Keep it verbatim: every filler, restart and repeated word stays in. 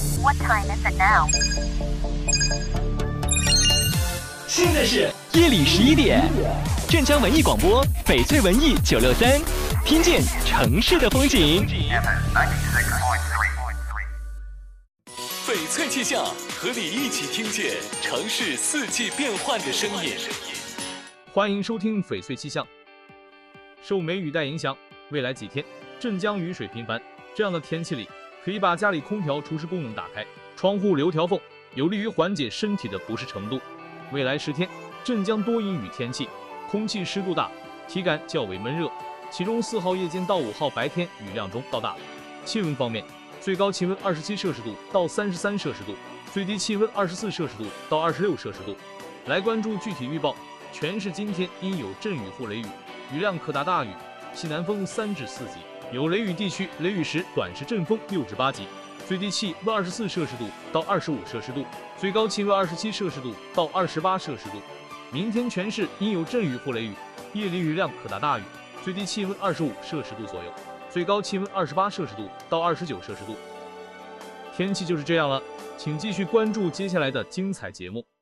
What time is it now? 现在是夜里十一点，镇江文艺广播，翡翠文艺九六三，听见城市的风景。翡翠气象，和你一起听见城市四季变换的声音。 欢迎收听翡翠气象。受梅雨带影响，未来几天镇江雨水频繁，这样的天气里，可以把家里空调除湿功能打开，窗户留条缝，有利于缓解身体的不适程度。未来十天，镇江多阴雨天气，空气湿度大，体感较为闷热，其中四号夜间到五号白天雨量中较大。气温方面，最高气温二十七摄氏度到三十三摄氏度，最低气温二十四摄氏度到二十六摄氏度。来关注具体预报，全市今天因有阵雨或雷雨，雨量可达大雨，西南风三至四级，有雷雨地区雷雨时短时阵风六至八级，最低气温二十四摄氏度到二十五摄氏度，最高气温二十七摄氏度到二十八摄氏度。明天全市因有阵雨或雷雨，夜里雨量可达大雨，最低气温二十五摄氏度左右，最高气温二十八摄氏度到二十九摄氏度。天气就是这样了，请继续关注接下来的精彩节目。